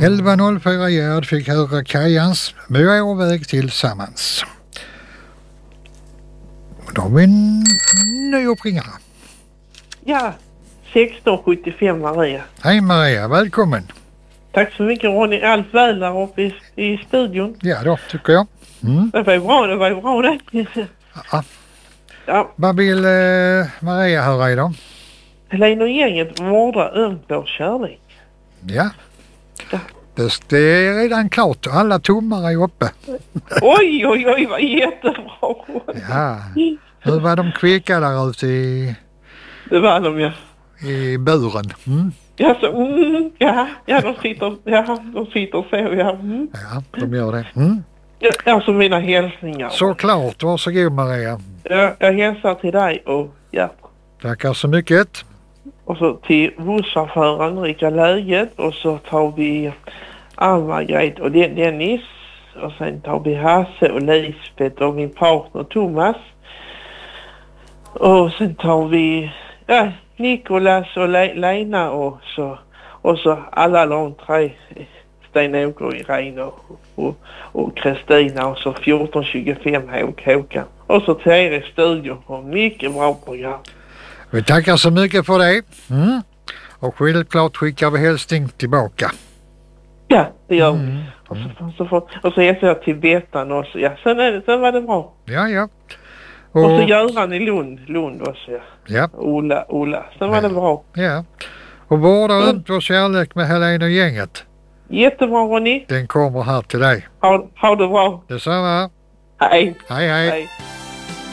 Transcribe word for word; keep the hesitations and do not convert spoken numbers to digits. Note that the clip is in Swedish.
elva noll fyra Gerd fick höra Kajans Mörväg tillsammans. Och då har vi en ny uppringare. Ja, sexton sjuttiofem Maria. Hej Maria, välkommen. Tack så mycket Ronny. Allt väl där uppe i, i studion. Ja då, tycker jag. Mm. Det var ju bra, det var ju bra det. Ja. Ja. Vad vill eh, Maria höra idag? Helene och gänget vårdar ömt vår kärlek. Ja. Ja. Det, det är redan klart. Alla tummar är uppe. Oj, oj, oj, vad jättebra. Ja. Hur var de kvicka där ute i, Det var de, ja. i buren? Mm. Ja, så, mm, ja, ja, de sitter, ja, de sitter så, ja. Mm. Ja, de gör det. Mm. Ja, alltså mina hälsningar. Såklart, varsågod Maria. Ja, jag hälsar till dig och ja. Tackar så mycket. Och så till busschauffören, Rika läget. Och så tar vi Ann-Margret och Dennis. Och sen tar vi Hasse och Lisbeth och min partner Thomas. Och sen tar vi ja, Nikolas och Le- Lena och så, och så alla de tre. Sten-Åke och Irene och, och Kristina och så fjorton tjugofem Håkan. Och så till er i studion och mycket bra program. Vi tackar så mycket för det. Mm. Och självklart skickar vi hälsning tillbaka. Ja, det gör vi. Mm. Och så, och så, får, och så hälsar jag till Bettan också. Ja, sen, är det, sen var det bra. Ja, ja. Och, och så Göran i Lund, Lund också. Ja. Ja. Ola, Ola. Sen var ja. det bra. Ja. Och vårda mm. ömt vår kärlek med Helene och gänget. Jättebra Ronny. Den kommer här till dig. Ha, ha det bra. Detsamma. Hej. Hej, hej. Hej.